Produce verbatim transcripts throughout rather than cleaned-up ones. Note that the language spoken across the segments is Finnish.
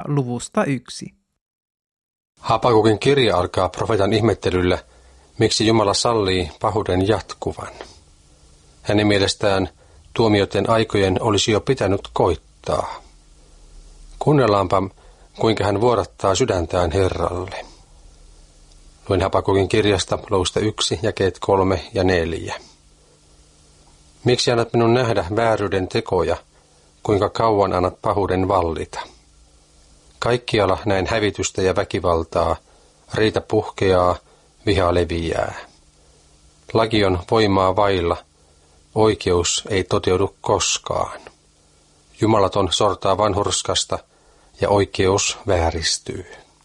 luvusta yksi. Habakukin kirja alkaa profeetan ihmettelyllä, miksi Jumala sallii pahuuden jatkuvan. Hänen mielestään tuomioiden aikojen olisi jo pitänyt koittaa. Kuunnellaanpa, kuinka hän vuodattaa sydäntään Herralle. Luen Habakukin kirjasta luvusta yksi, jakeet kolme ja neljä. Miksi annat minun nähdä vääryyden tekoja, kuinka kauan annat pahuuden vallita? Kaikkialla näin hävitystä ja väkivaltaa, riita puhkeaa, viha leviää. Laki on voimaa vailla, oikeus ei toteudu koskaan. Jumalaton sortaa vanhurskasta ja oikeus vääristyy.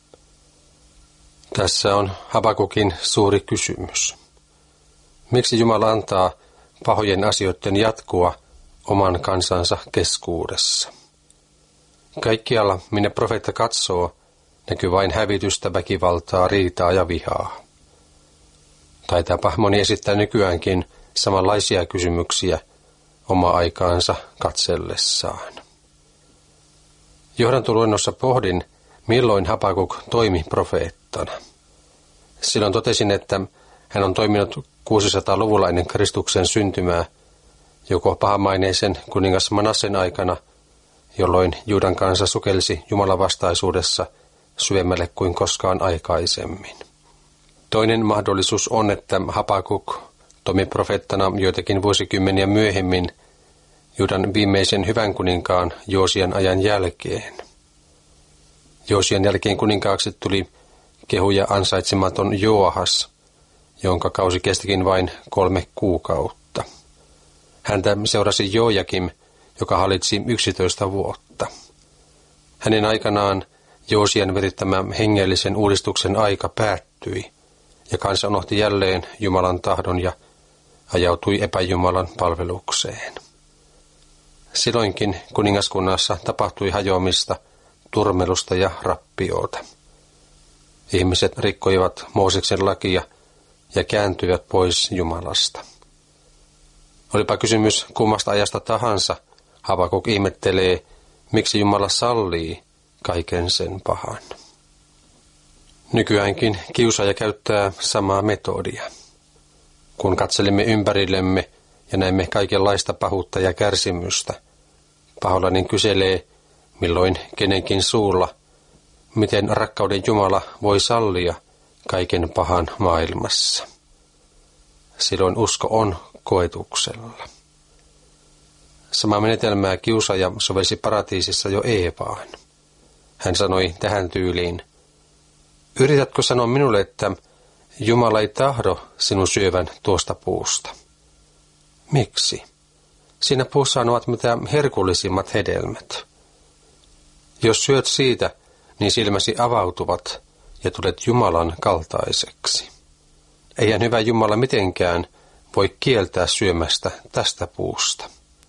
Tässä on Habakukin suuri kysymys. Miksi Jumala antaa pahojen asioiden jatkua oman kansansa keskuudessa? Kaikkialla, minne profeetta katsoo, näkyy vain hävitystä, väkivaltaa, riitaa ja vihaa. Taitaapa moni esittää nykyäänkin samanlaisia kysymyksiä oma aikaansa katsellessaan. Johdantoluennossa pohdin, milloin Habakuk toimi profeettana. Silloin totesin, että hän on toiminut kuusisataaluvulla ennen Kristuksen syntymää, joko pahamaineisen kuningas Manassen aikana, jolloin Juudan kansa sukelsi Jumalan vastaisuudessa syvemmälle kuin koskaan aikaisemmin. Toinen mahdollisuus on, että Habakuk toimi profeettana joitakin vuosikymmeniä myöhemmin Juudan viimeisen hyvän kuninkaan Joosian ajan jälkeen. Joosian jälkeen kuninkaaksi tuli kehuja ansaitsematon Joahas, jonka kausi kestikin vain kolme kuukautta. Häntä seurasi Joakim, joka hallitsi yksitoista vuotta. Hänen aikanaan Joosian virittämä hengellisen uudistuksen aika päättyi, ja kansa unohti jälleen Jumalan tahdon ja ajautui epäjumalan palvelukseen. Silloinkin kuningaskunnassa tapahtui hajoamista, turmelusta ja rappiota. Ihmiset rikkoivat Mooseksen lakia ja kääntyivät pois Jumalasta. Olipa kysymys kummasta ajasta tahansa, Habakuk ihmettelee, miksi Jumala sallii kaiken sen pahan. Nykyäänkin kiusaaja käyttää samaa metodia. Kun katselimme ympärillemme ja näemme kaikenlaista pahuutta ja kärsimystä, paholainen kyselee, milloin kenenkin suulla, miten rakkauden Jumala voi sallia kaiken pahan maailmassa. Silloin usko on koetuksella. Samaa menetelmää kiusaaja sovelsi paratiisissa jo Eevaan. Hän sanoi tähän tyyliin, yritätkö sanoa minulle, että Jumala ei tahdo sinun syövän tuosta puusta? Miksi? Siinä puussa ovat mitä herkullisimmat hedelmät. Jos syöt siitä, niin silmäsi avautuvat ja tulet Jumalan kaltaiseksi. Eihän hyvä Jumala mitenkään voi kieltää syömästä tästä puusta.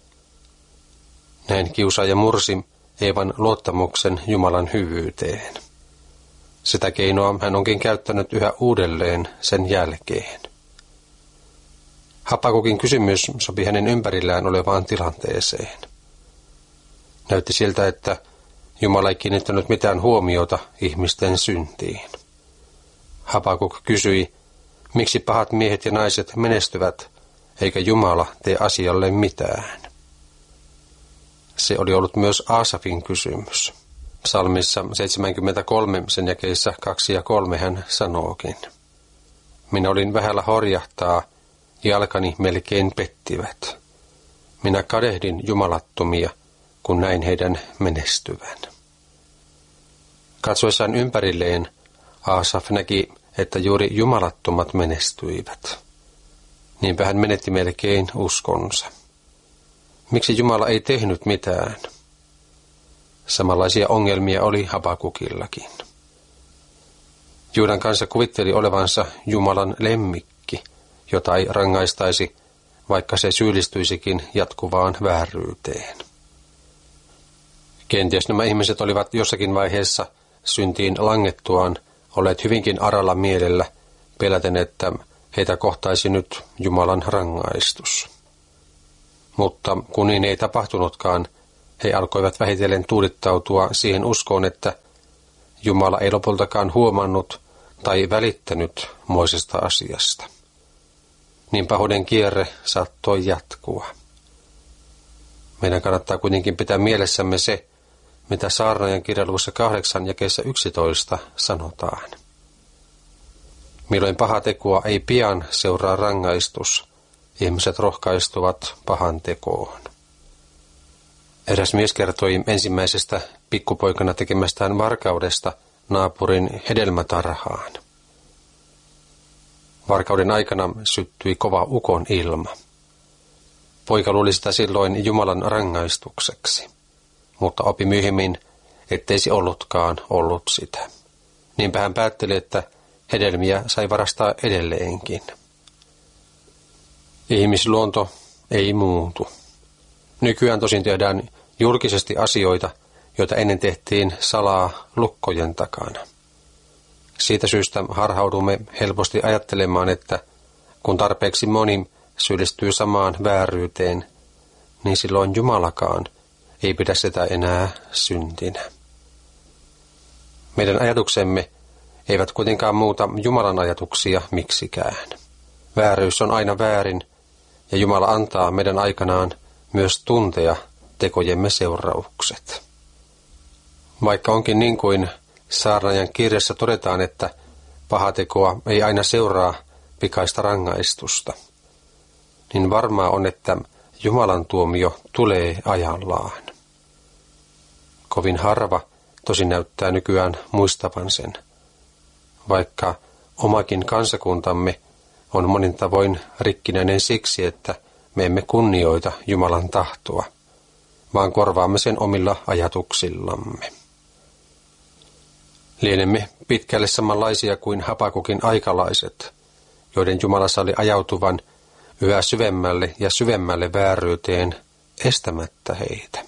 Näin kiusaaja mursi Eevan luottamuksen Jumalan hyvyyteen. Sitä keinoa hän onkin käyttänyt yhä uudelleen sen jälkeen. Habakukin kysymys sopi hänen ympärillään olevaan tilanteeseen. Näytti siltä, että Jumala ei kiinnittänyt mitään huomiota ihmisten syntiin. Habakuk kysyi, miksi pahat miehet ja naiset menestyvät, eikä Jumala tee asialle mitään. Se oli ollut myös Aasafin kysymys. Psalmissa seitsemänkymmentäkolme sen jakeissa kaksi ja kolme hän sanookin. Minä olin vähällä horjahtaa, jalkani melkein pettivät. Minä kadehdin jumalattomia, kun näin heidän menestyvän. Katsoessaan ympärilleen, Aasaf näki, että juuri jumalattomat menestyivät. Niinpä hän menetti melkein uskonsa. Miksi Jumala ei tehnyt mitään? Samanlaisia ongelmia oli Habakukillakin. Juudan kansa kuvitteli olevansa Jumalan lemmikki, jota ei rangaistaisi, vaikka se syyllistyisikin jatkuvaan vääryyteen. Kenties nämä ihmiset olivat jossakin vaiheessa syntiin langettuaan olleet hyvinkin aralla mielellä, peläten, että heitä kohtaisi nyt Jumalan rangaistus. Mutta kun niin ei tapahtunutkaan, he alkoivat vähitellen tuudittautua siihen uskoon, että Jumala ei lopultakaan huomannut tai välittänyt moisesta asiasta. Niin pahuuden kierre saattoi jatkua. Meidän kannattaa kuitenkin pitää mielessämme se, mitä saarnaajan kirja luvussa kahdeksan jakeessa yksitoista sanotaan. Milloin paha tekoa ei pian seuraa rangaistus, ihmiset rohkaistuvat pahan tekoon. Eräs mies kertoi ensimmäisestä pikkupoikana tekemästään varkaudesta naapurin hedelmätarhaan. Varkauden aikana syttyi kova ukon ilma. Poika luuli sitä silloin Jumalan rangaistukseksi, mutta opi myöhemmin, ettei se ollutkaan ollut sitä. Niinpä hän päätteli, että hedelmiä sai varastaa edelleenkin. Ihmisluonto ei muutu. Nykyään tosin tehdään julkisesti asioita, joita ennen tehtiin salaa lukkojen takana. Siitä syystä harhaudumme helposti ajattelemaan, että kun tarpeeksi moni syyllistyy samaan vääryyteen, niin silloin Jumalakaan ei pidä sitä enää syntinä. Meidän ajatuksemme eivät kuitenkaan muuta Jumalan ajatuksia miksikään. Vääryys on aina väärin, ja Jumala antaa meidän aikanaan myös tuntea tekojemme seuraukset. Vaikka onkin niin kuin saarnaajan kirjassa todetaan, että pahatekoa ei aina seuraa pikaista rangaistusta, niin varmaa on, että Jumalan tuomio tulee ajallaan. Kovin harva tosi näyttää nykyään muistavan sen, vaikka omakin kansakuntamme on monin tavoin rikkinäinen siksi, että me emme kunnioita Jumalan tahtoa, vaan korvaamme sen omilla ajatuksillamme. Lienemme pitkälle samanlaisia kuin Habakukin aikalaiset, joiden Jumala salli ajautuvan yhä syvemmälle ja syvemmälle vääryyteen estämättä heitä.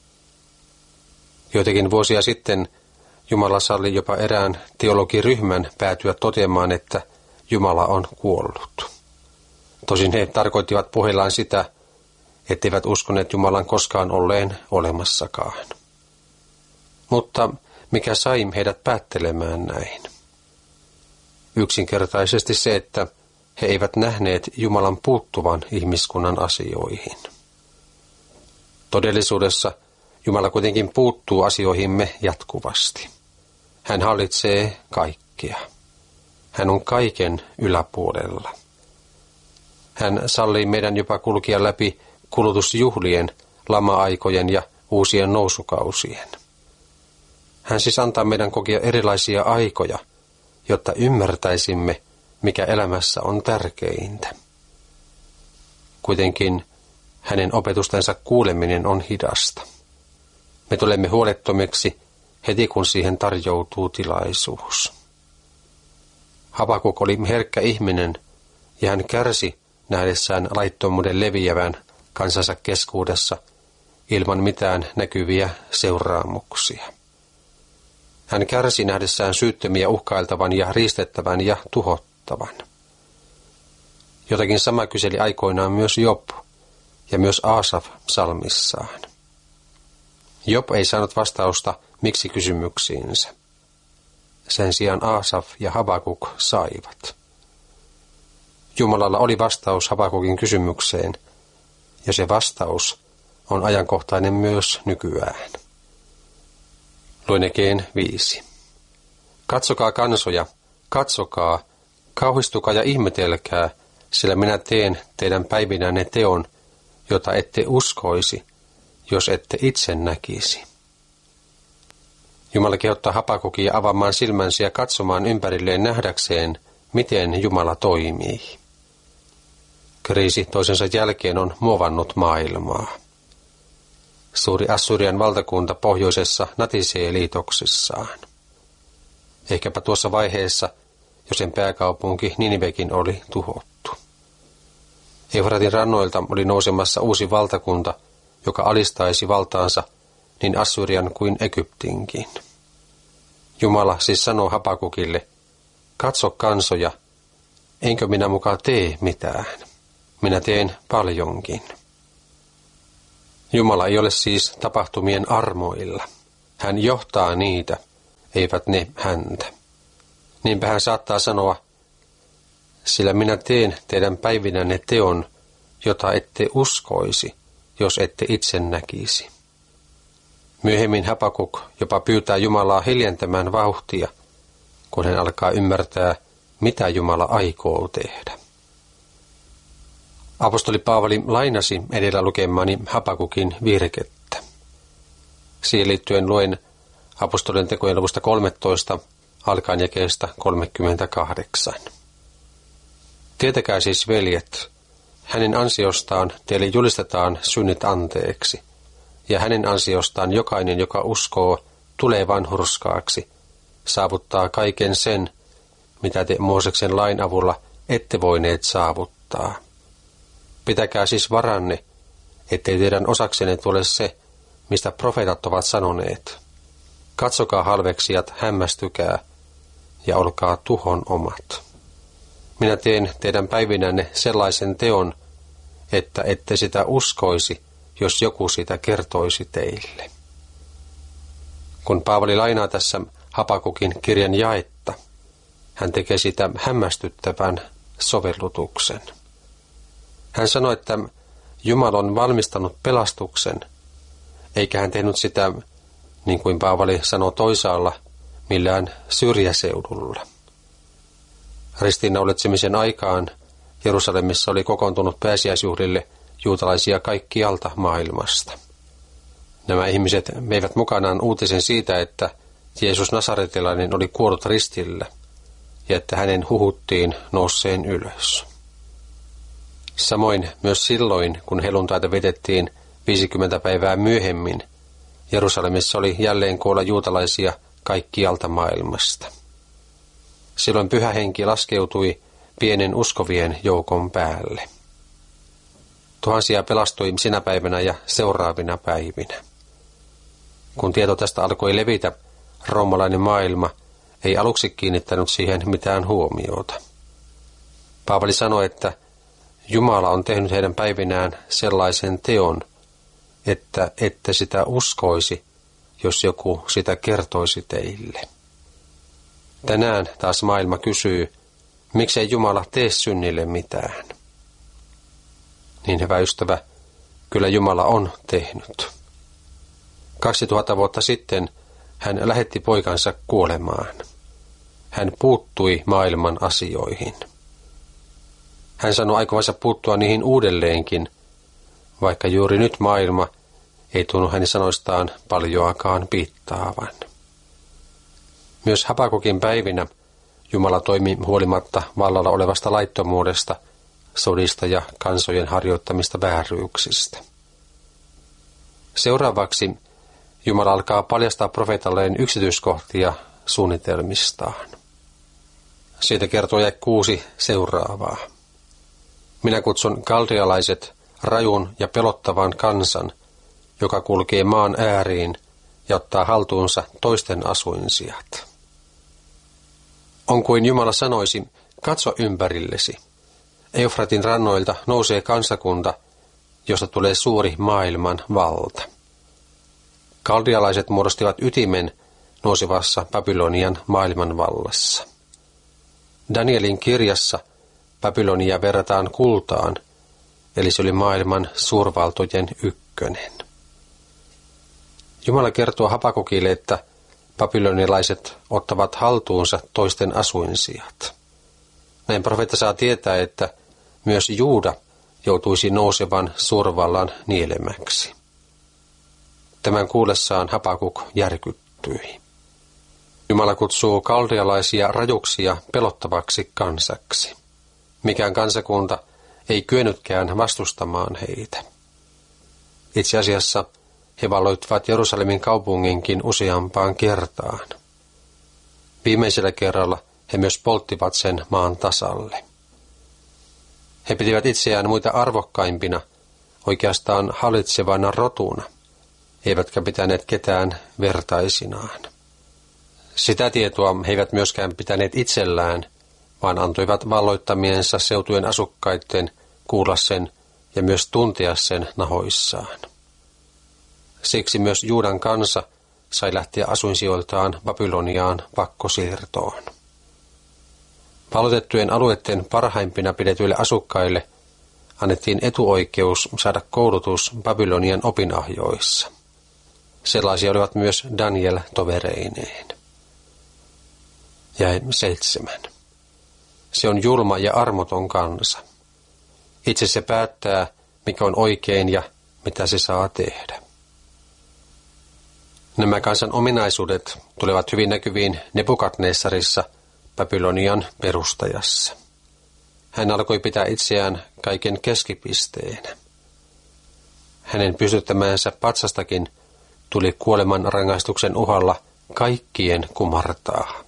Joitakin vuosia sitten Jumala salli jopa erään teologiryhmän päätyä toteamaan, että Jumala on kuollut. Tosin he tarkoittivat puheillaan sitä, etteivät uskoneet Jumalan koskaan olleen olemassakaan. Mutta mikä sai heidät päättelemään näin? Yksinkertaisesti se, että he eivät nähneet Jumalan puuttuvan ihmiskunnan asioihin. Todellisuudessa Jumala kuitenkin puuttuu asioihimme jatkuvasti. Hän hallitsee kaikkea. Hän on kaiken yläpuolella. Hän sallii meidän jopa kulkia läpi kulutusjuhlien, lama-aikojen ja uusien nousukausien. Hän siis antaa meidän kokea erilaisia aikoja, jotta ymmärtäisimme, mikä elämässä on tärkeintä. Kuitenkin hänen opetustensa kuuleminen on hidasta. Me tulemme huolettomiksi heti, kun siihen tarjoutuu tilaisuus. Habakuk oli herkkä ihminen, ja hän kärsi nähdessään laittomuuden leviävän kansansa keskuudessa ilman mitään näkyviä seuraamuksia. Hän kärsi nähdessään syyttömiä uhkailtavan ja riistettävän ja tuhottavan. Jotakin sama kyseli aikoinaan myös Job ja myös Aasaf psalmissaan. Job ei saanut vastausta miksi kysymyksiinsä. Sen sijaan Aasaf ja Habakuk saivat. Jumalalla oli vastaus Habakukin kysymykseen, ja se vastaus on ajankohtainen myös nykyään. Luen Ekeen viisi. Katsokaa kansoja, katsokaa, kauhistukaa ja ihmetelkää, sillä minä teen teidän päivinänne teon, jota ette uskoisi, jos ette itse näkisi. Jumala kehottaa Habakukia avaamaan silmänsä ja katsomaan ympärilleen nähdäkseen, miten Jumala toimii. Kriisi toisensa jälkeen on muovannut maailmaa. Suuri Assyrian valtakunta pohjoisessa natisee liitoksissaan. Ehkäpä tuossa vaiheessa, jo sen pääkaupunki Ninivekin oli tuhottu. Eufratin rannoilta oli nousemassa uusi valtakunta, joka alistaisi valtaansa niin Assyrian kuin Egyptinkin. Jumala siis sanoo Habakukille, katso kansoja, enkö minä mukaan tee mitään. Minä teen paljonkin. Jumala ei ole siis tapahtumien armoilla. Hän johtaa niitä, eivät ne häntä. Niinpä hän saattaa sanoa, sillä minä teen teidän päivinänne teon, jota ette uskoisi, jos ette itse näkisi. Myöhemmin Habakuk jopa pyytää Jumalaa hiljentämään vauhtia, kun hän alkaa ymmärtää, mitä Jumala aikoo tehdä. Apostoli Paavali lainasi edellä lukemaani Habakukin virkettä. Siihen liittyen luen apostolien tekojen luvusta kolmetoista alkaen jakeesta kolmekymmentäkahdeksan. Tietäkää siis, veljet, hänen ansiostaan teille julistetaan synnit anteeksi, ja hänen ansiostaan jokainen, joka uskoo, tulee vanhurskaaksi, saavuttaa kaiken sen, mitä te Mooseksen lain avulla ette voineet saavuttaa. Pitäkää siis varanne, ettei teidän osaksenne tule se, mistä profeetat ovat sanoneet. Katsokaa halveksijat, hämmästykää, ja olkaa tuhon omat. Minä teen teidän päivinänne sellaisen teon, että ette sitä uskoisi, jos joku sitä kertoisi teille. Kun Paavali lainaa tässä Habakukin kirjan jaetta, hän tekee sitä hämmästyttävän sovellutuksen. Hän sanoi, että Jumala on valmistanut pelastuksen, eikä hän tehnyt sitä, niin kuin Paavali sanoi toisaalla, millään syrjäseudulla. Ristiinnaulitsemisen aikaan Jerusalemissa oli kokoontunut pääsiäisjuhlille juutalaisia kaikkialta maailmasta. Nämä ihmiset veivät mukanaan uutisen siitä, että Jeesus Nasaretilainen oli kuollut ristillä ja että hänen huhuttiin nousseen ylös. Samoin myös silloin, kun helluntaita vietettiin viisikymmentä päivää myöhemmin, Jerusalemissa oli jälleen koolla juutalaisia kaikkialta maailmasta. Silloin pyhä henki laskeutui pienen uskovien joukon päälle. Tuhansia pelastui sinä päivänä ja seuraavina päivinä. Kun tieto tästä alkoi levitä, roomalainen maailma ei aluksi kiinnittänyt siihen mitään huomiota. Paavali sanoi, että Jumala on tehnyt heidän päivinään sellaisen teon, että ette sitä uskoisi, jos joku sitä kertoisi teille. Tänään taas maailma kysyy, miksei Jumala tee synnille mitään. Niin hyvä ystävä, kyllä Jumala on tehnyt. Kaksituhatta vuotta sitten hän lähetti poikansa kuolemaan. Hän puuttui maailman asioihin. Hän sanoi aikovansa puuttua niihin uudelleenkin, vaikka juuri nyt maailma ei tunnu hänen sanoistaan paljoakaan piittaavan. Myös Habakukin päivinä Jumala toimi huolimatta vallalla olevasta laittomuudesta, sodista ja kansojen harjoittamista vääryyksistä. Seuraavaksi Jumala alkaa paljastaa profeetalleen yksityiskohtia suunnitelmistaan. Siitä kertoo jae kuusi seuraavaa. Minä kutsun kaldealaiset rajun ja pelottavan kansan, joka kulkee maan ääriin ja ottaa haltuunsa toisten asuinsijat. On kuin Jumala sanoisi, katso ympärillesi. Eufratin rannoilta nousee kansakunta, josta tulee suuri maailman valta. Kaldealaiset muodostivat ytimen nousevassa Babylonian maailmanvallassa. Danielin kirjassa Babylonia verrataan kultaan, eli se oli maailman suurvaltojen ykkönen. Jumala kertoo Habakukille, että babylonialaiset ottavat haltuunsa toisten asuinsijat. Näin profeetta saa tietää, että myös Juuda joutuisi nousevan suurvallan nielemäksi. Tämän kuullessaan Habakuk järkyttyi. Jumala kutsuu kaldealaisia rajuksia pelottavaksi kansaksi. Mikään kansakunta ei kyennytkään vastustamaan heitä. Itse asiassa he valloittivat Jerusalemin kaupunginkin useampaan kertaan. Viimeisellä kerralla he myös polttivat sen maan tasalle. He pitivät itseään muita arvokkaimpina, oikeastaan hallitsevana rotuna, eivätkä pitäneet ketään vertaisinaan. Sitä tietoa he eivät myöskään pitäneet itsellään, vaan antoivat valloittamiensa seutujen asukkaiden kuulla sen ja myös tuntea sen nahoissaan. Siksi myös Juudan kansa sai lähteä asuinsijoiltaan Babyloniaan pakkosiirtoon. Valloitettujen alueiden parhaimpina pidetyille asukkaille annettiin etuoikeus saada koulutus Babylonian opinahjoissa. Sellaisia olivat myös Daniel tovereineen. Jae seitsemän. Se on julma ja armoton kansa. Itse se päättää, mikä on oikein ja mitä se saa tehdä. Nämä kansan ominaisuudet tulevat hyvin näkyviin Nebukadnessarissa, Babylonian perustajassa. Hän alkoi pitää itseään kaiken keskipisteenä. Hänen pystyttämäänsä patsastakin tuli kuoleman rangaistuksen uhalla kaikkien kumartaa.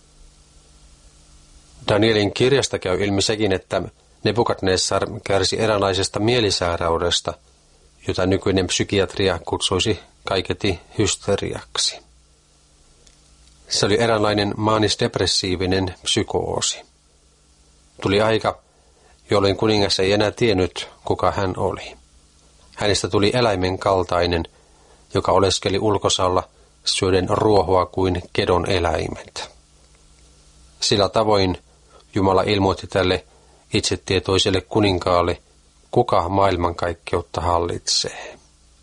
Danielin kirjasta käy ilmi sekin, että Nebukadnessar kärsi eräänlaisesta mielisairaudesta, jota nykyinen psykiatria kutsuisi kaiketi hysteriaksi. Se oli eräänlainen maanisdepressiivinen psykoosi. Tuli aika, jolloin kuningas ei enää tiennyt, kuka hän oli. Hänestä tuli eläimen kaltainen, joka oleskeli ulkosalla syöden ruohoa kuin kedon eläimet. Sillä tavoin Jumala ilmoitti tälle itsetietoiselle kuninkaalle, kuka maailmankaikkeutta hallitsee.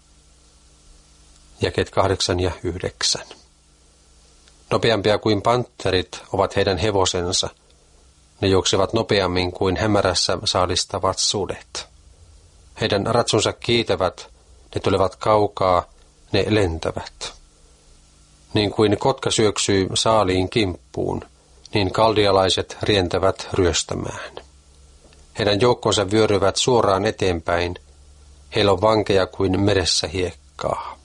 Jakeet kahdeksan ja yhdeksän. Nopeampia kuin panterit ovat heidän hevosensa. Ne juoksevat nopeammin kuin hämärässä saalistavat sudet. Heidän ratsunsa kiitävät, ne tulevat kaukaa, ne lentävät. Niin kuin kotka syöksyy saaliin kimppuun, niin kaldialaiset rientävät ryöstämään. Heidän joukkonsa vyöryvät suoraan eteenpäin. Heillä on vankeja kuin meressä hiekkaa.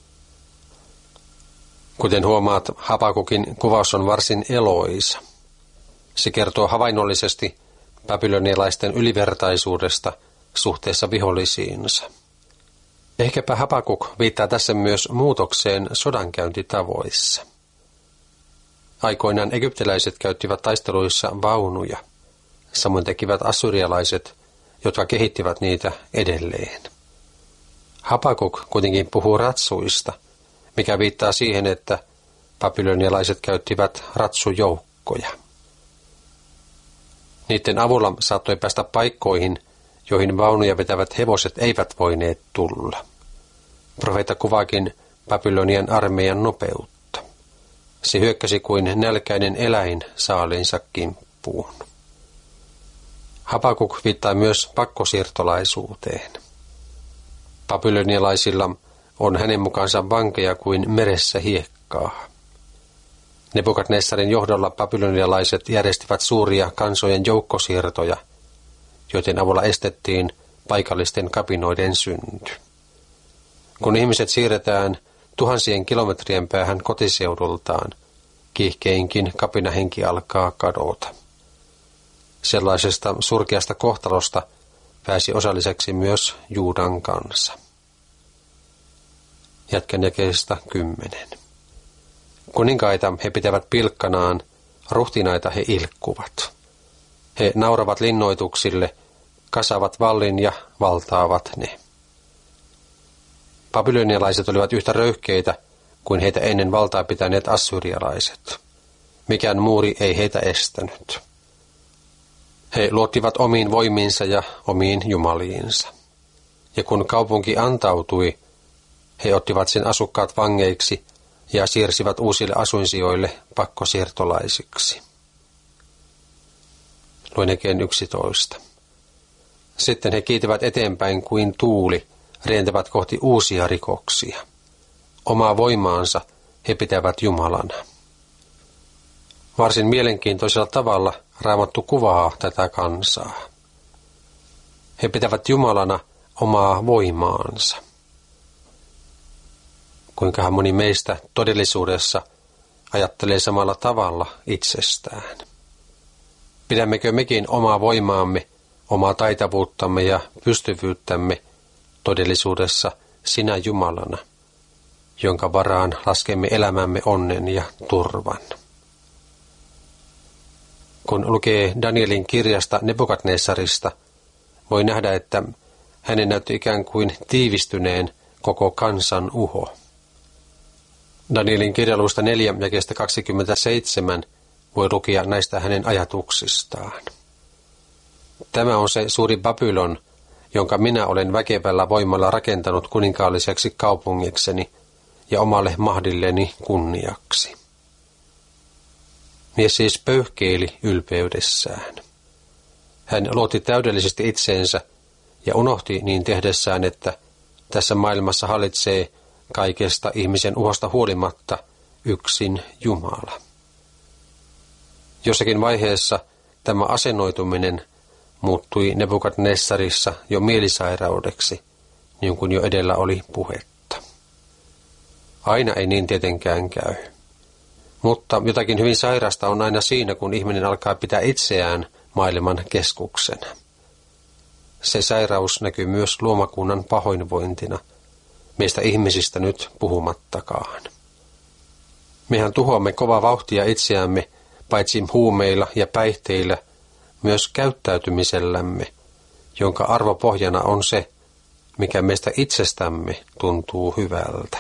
Kuten huomaat, Habakukin kuvaus on varsin eloisa. Se kertoo havainnollisesti babylonialaisten ylivertaisuudesta suhteessa vihollisiinsa. Ehkäpä Habakuk viittaa tässä myös muutokseen sodankäyntitavoissa. Aikoinaan egyptiläiset käyttivät taisteluissa vaunuja. Samoin tekivät assyrialaiset, jotka kehittivät niitä edelleen. Habakuk kuitenkin puhuu ratsuista, mikä viittaa siihen, että babylonialaiset käyttivät ratsujoukkoja. Niiden avulla saattoi päästä paikkoihin, joihin vaunuja vetävät hevoset eivät voineet tulla. Profeetta kuvaakin Babylonian armeijan nopeutta. Se hyökkäsi kuin nälkäinen eläin saaliinsa kimppuun. Habakuk viittaa myös pakkosiirtolaisuuteen. Babylonialaisilla on hänen mukaansa vankeja kuin meressä hiekkaa. Nebukadnessarin johdolla babylonialaiset järjestivät suuria kansojen joukkosiirtoja, joiden avulla estettiin paikallisten kapinoiden synty. Kun ihmiset siirretään tuhansien kilometrien päähän kotiseudultaan, kiihkeinkin kapinahenki alkaa kadota. Sellaisesta surkeasta kohtalosta pääsi osalliseksi myös Juudan kansa. Jatkan jakeesta kymmenen. Kuninkaita he pitävät pilkkanaan, ruhtinaita he ilkkuvat. He nauravat linnoituksille, kasavat vallin ja valtaavat ne. Babylonialaiset olivat yhtä röyhkeitä kuin heitä ennen valtaa pitäneet assyrialaiset. Mikään muuri ei heitä estänyt. He luottivat omiin voimiinsa ja omiin jumaliinsa. Ja kun kaupunki antautui, he ottivat sen asukkaat vangeiksi ja siirsivät uusille asuinsijoille pakkosiirtolaisiksi. Luen jakeen yksitoista. Sitten he kiitivät eteenpäin kuin tuuli, rientävät kohti uusia rikoksia. Omaa voimaansa he pitävät Jumalana. Varsin mielenkiintoisella tavalla Raamattu kuvaa tätä kansaa. He pitävät Jumalana omaa voimaansa. Kuinkahan moni meistä todellisuudessa ajattelee samalla tavalla itsestään? Pidämmekö mekin omaa voimaamme, omaa taitavuuttamme ja pystyvyyttämme todellisuudessa sinä Jumalana, jonka varaan laskemme elämämme onnen ja turvan? Kun lukee Danielin kirjasta Nebukadnessarista, voi nähdä, että hänen näytti ikään kuin tiivistyneen koko kansan uho. Danielin kirjaluvusta neljä jakeesta kaksikymmentäseitsemän voi lukea näistä hänen ajatuksistaan. Tämä on se suuri Babylon, jonka minä olen väkevällä voimalla rakentanut kuninkaalliseksi kaupungikseni ja omalle mahdilleni kunniaksi. Mies siis pöyhkeili ylpeydessään. Hän luotti täydellisesti itseensä ja unohti niin tehdessään, että tässä maailmassa hallitsee kaikesta ihmisen uhosta huolimatta yksin Jumala. Jossakin vaiheessa tämä asennoituminen muuttui Nebukadnessarissa jo mielisairaudeksi, niin kuin jo edellä oli puhetta. Aina ei niin tietenkään käy. Mutta jotakin hyvin sairasta on aina siinä, kun ihminen alkaa pitää itseään maailman keskuksena. Se sairaus näkyy myös luomakunnan pahoinvointina, meistä ihmisistä nyt puhumattakaan. Mehän tuhoamme kovaa vauhtia itseämme, paitsi huumeilla ja päihteillä, myös käyttäytymisellämme, jonka arvopohjana on se, mikä meistä itsestämme tuntuu hyvältä.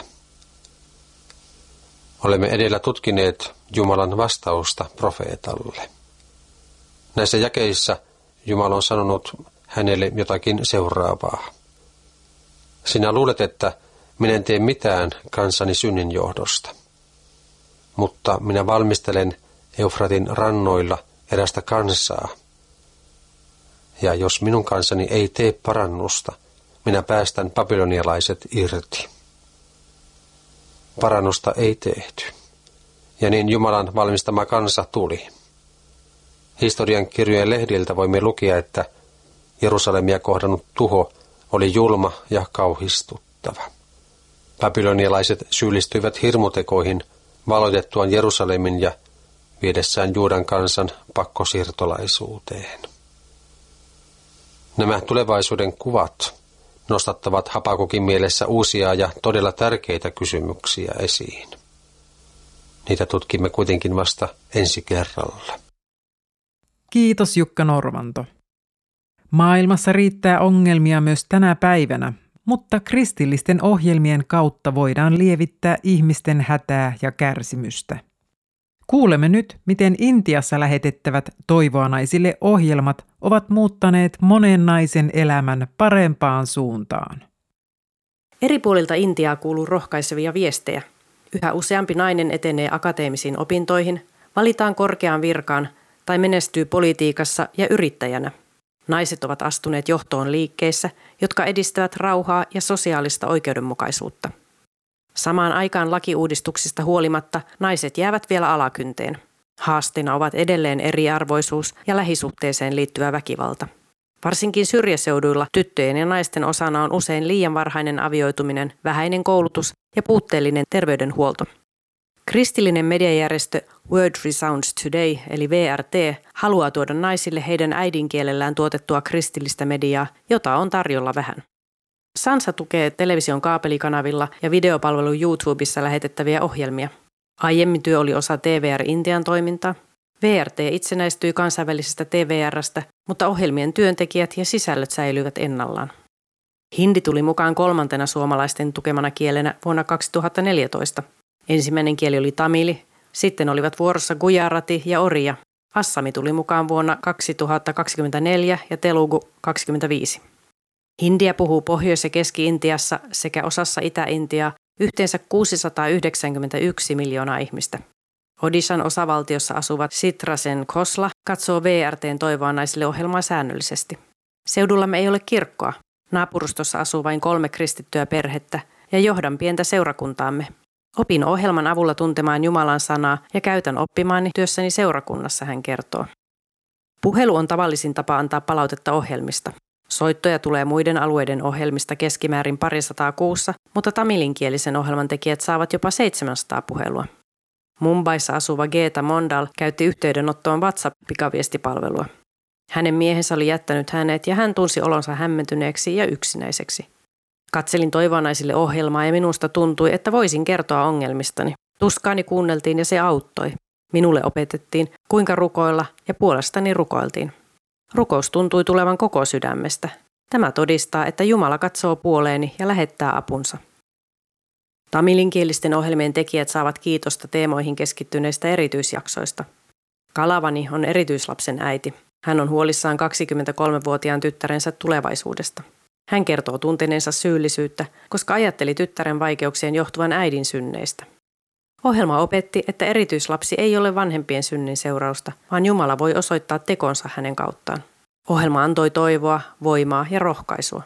Olemme edellä tutkineet Jumalan vastausta profeetalle. Näissä jakeissa Jumala on sanonut hänelle jotakin seuraavaa. Sinä luulet, että minä en tee mitään kansani synnin johdosta, mutta minä valmistelen Eufratin rannoilla erästä kansaa. Ja jos minun kansani ei tee parannusta, minä päästän babylonialaiset irti. Parannusta ei tehty. Ja niin Jumalan valmistama kansa tuli. Historian kirjojen lehdiltä voimme lukea, että Jerusalemia kohdannut tuho oli julma ja kauhistuttava. Babylonialaiset syyllistyivät hirmutekoihin valotettuaan Jerusalemin ja viedessään Juudan kansan pakkosiirtolaisuuteen. Nämä tulevaisuuden kuvat nostattavat Habakukin mielessä uusia ja todella tärkeitä kysymyksiä esiin. Niitä tutkimme kuitenkin vasta ensi kerralla. Kiitos Jukka Norvanto. Maailmassa riittää ongelmia myös tänä päivänä, mutta kristillisten ohjelmien kautta voidaan lievittää ihmisten hätää ja kärsimystä. Kuulemme nyt, miten Intiassa lähetettävät Toivoa naisille -ohjelmat ovat muuttaneet monen naisen elämän parempaan suuntaan. Eri puolilta Intiaa kuuluu rohkaisevia viestejä. Yhä useampi nainen etenee akateemisiin opintoihin, valitaan korkeaan virkaan tai menestyy politiikassa ja yrittäjänä. Naiset ovat astuneet johtoon liikkeissä, jotka edistävät rauhaa ja sosiaalista oikeudenmukaisuutta. Samaan aikaan lakiuudistuksista huolimatta naiset jäävät vielä alakynteen. Haasteena ovat edelleen eriarvoisuus ja lähisuhteeseen liittyvä väkivalta. Varsinkin syrjäseuduilla tyttöjen ja naisten osana on usein liian varhainen avioituminen, vähäinen koulutus ja puutteellinen terveydenhuolto. Kristillinen mediajärjestö Word Resounds Today eli W R T haluaa tuoda naisille heidän äidinkielellään tuotettua kristillistä mediaa, jota on tarjolla vähän. Sansa tukee television kaapelikanavilla ja videopalvelu YouTubessa lähetettäviä ohjelmia. Aiemmin työ oli osa T V R Intian toimintaa. V R T itsenäistyi kansainvälisestä T V R:stä, mutta ohjelmien työntekijät ja sisällöt säilyivät ennallaan. Hindi tuli mukaan kolmantena suomalaisten tukemana kielenä vuonna kaksituhattaneljätoista. Ensimmäinen kieli oli tamili, sitten olivat vuorossa gujarati ja oria. Assami tuli mukaan vuonna kaksituhattakaksikymmentäneljä ja telugu kaksikymmentäviisi. Hindiä puhuu Pohjois- ja Keski-Intiassa sekä osassa Itä-Intiaa yhteensä kuusisataayhdeksänkymmentäyksi miljoonaa ihmistä. Odishan osavaltiossa asuva Sitrasen Khosla katsoo V R T:n Toivoa naisille -ohjelmaa säännöllisesti. Seudullamme ei ole kirkkoa. Naapurustossa asuu vain kolme kristittyä perhettä ja johdan pientä seurakuntaamme. Opin ohjelman avulla tuntemaan Jumalan sanaa ja käytän oppimaani työssäni seurakunnassa, hän kertoo. Puhelu on tavallisin tapa antaa palautetta ohjelmista. Soittoja tulee muiden alueiden ohjelmista keskimäärin parisataa kuussa, mutta tamilinkielisen ohjelman tekijät saavat jopa seitsemänsataa puhelua. Mumbaissa asuva Geeta Mondal käytti yhteydenottoon WhatsApp-pikaviestipalvelua. Hänen miehensä oli jättänyt hänet ja hän tunsi olonsa hämmentyneeksi ja yksinäiseksi. Katselin Toivoa naisille -ohjelmaa ja minusta tuntui, että voisin kertoa ongelmistani. Tuskaani kuunneltiin ja se auttoi. Minulle opetettiin, kuinka rukoilla ja puolestani rukoiltiin. Rukous tuntui tulevan koko sydämestä. Tämä todistaa, että Jumala katsoo puoleeni ja lähettää apunsa. Tamilinkielisten ohjelmien tekijät saavat kiitosta teemoihin keskittyneistä erityisjaksoista. Kalavani on erityislapsen äiti. Hän on huolissaan kaksikymmentäkolmevuotiaan tyttärensä tulevaisuudesta. Hän kertoo tunteneensa syyllisyyttä, koska ajatteli tyttären vaikeuksien johtuvan äidin synneistä. Ohjelma opetti, että erityislapsi ei ole vanhempien synnin seurausta, vaan Jumala voi osoittaa tekonsa hänen kauttaan. Ohjelma antoi toivoa, voimaa ja rohkaisua.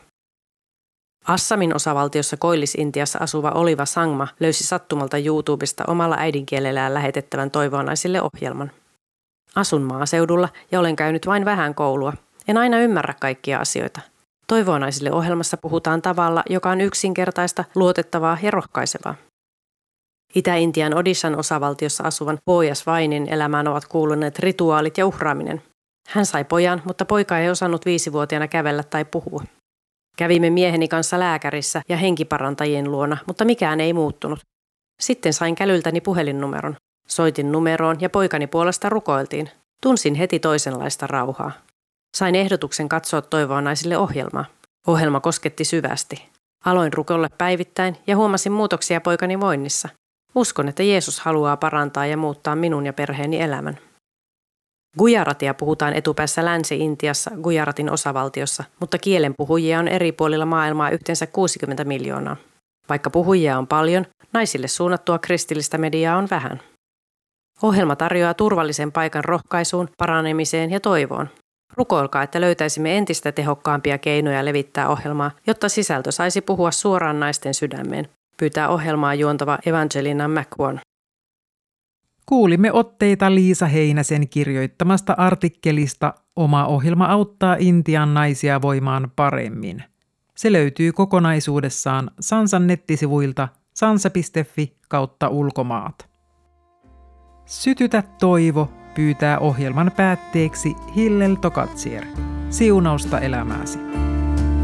Assamin osavaltiossa Koillis-Intiassa asuva Oliva Sangma löysi sattumalta YouTubesta omalla äidinkielellään lähetettävän toivonaisille ohjelman. Asun maaseudulla ja olen käynyt vain vähän koulua. En aina ymmärrä kaikkia asioita. Toivonaisille ohjelmassa puhutaan tavalla, joka on yksinkertaista, luotettavaa ja rohkaisevaa. Itä-Intian Odishan osavaltiossa asuvan Bojas Vainin elämään ovat kuuluneet rituaalit ja uhraaminen. Hän sai pojan, mutta poika ei osannut viisivuotiaana kävellä tai puhua. Kävimme mieheni kanssa lääkärissä ja henkiparantajien luona, mutta mikään ei muuttunut. Sitten sain kälyltäni puhelinnumeron. Soitin numeroon ja poikani puolesta rukoiltiin. Tunsin heti toisenlaista rauhaa. Sain ehdotuksen katsoa toivonaisille ohjelmaa. Ohjelma kosketti syvästi. Aloin rukoilla päivittäin ja huomasin muutoksia poikani voinnissa. Uskon, että Jeesus haluaa parantaa ja muuttaa minun ja perheeni elämän. Gujaratia puhutaan etupäässä Länsi-Intiassa Gujaratin osavaltiossa, mutta kielen puhujia on eri puolilla maailmaa yhteensä kuusikymmentä miljoonaa. Vaikka puhujia on paljon, naisille suunnattua kristillistä mediaa on vähän. Ohjelma tarjoaa turvallisen paikan rohkaisuun, paranemiseen ja toivoon. Rukoilkaa, että löytäisimme entistä tehokkaampia keinoja levittää ohjelmaa, jotta sisältö saisi puhua suoraan naisten sydämeen, pyytää ohjelmaa juontava Evangelina McWon. Kuulimme otteita Liisa Heinäsen kirjoittamasta artikkelista Oma ohjelma auttaa Intian naisia voimaan paremmin. Se löytyy kokonaisuudessaan Sansan nettisivuilta sansa piste fi kautta ulkomaat. Sytytä toivo pyytää ohjelman päätteeksi Hillel Tokatsier. Siunausta elämääsi.